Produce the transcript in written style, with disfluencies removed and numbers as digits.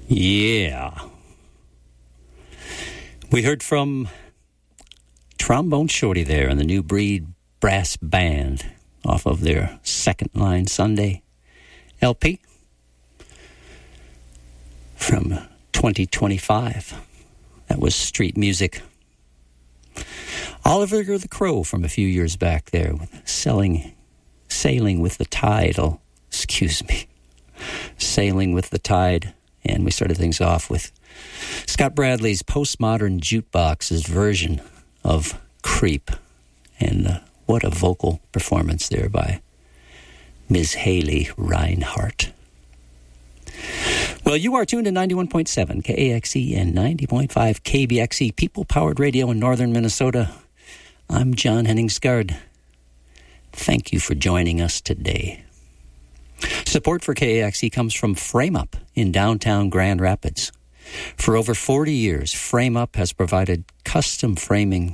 Yeah. We heard from Trombone Shorty there and the New Breed Brass Band off of their Second Line Sunday LP from 2025. That was Street Music. Oliver the Crow from a few years back there, Sailing with the Tide. Sailing with the Tide. And we started things off with Scott Bradley's Postmodern Jukebox's version of Creep. And what a vocal performance there by Ms. Haley Reinhart. Well, you are tuned to 91.7 KAXE and 90.5 KBXE, people-powered radio in northern Minnesota. I'm John Henningsgaard. Thank you for joining us today. Support for KAXE comes from Frame Up in downtown Grand Rapids. For over 40 years, Frame Up has provided custom framing